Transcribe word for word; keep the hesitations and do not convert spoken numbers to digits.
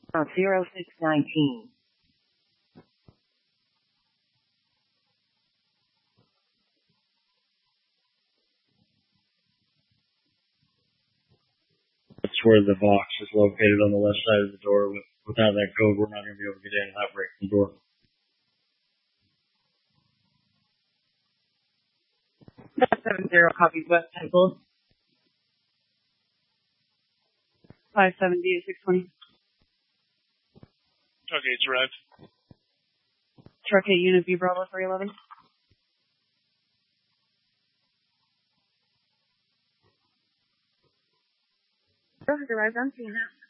Uh, zero six nineteen. That's where the box is located on the left side of the door. Without that code, we're not going to be able to get in without breaking the door. seven zero copies West Temple. five seventy, six twenty. Okay, it's arrived. Truck eight, Unit B, Bravo three eleven. Has arrived on scene now.